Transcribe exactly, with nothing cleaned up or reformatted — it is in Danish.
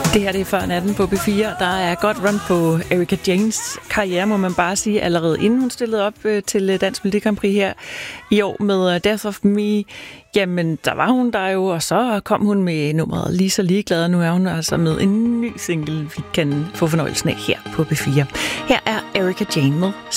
Det her det er før natten på B fire. Der er godt run på Erika Jaynes karriere, må man bare sige, allerede inden hun stillede op til Dansk Melodi Grand Prix her i år med Death of Me. Jamen, der var hun der jo, og så kom hun med nummeret Lige så ligeglad, og nu er hun altså med en ny single, vi kan få fornøjelsen af her på B fire. Her er Erika Jayne med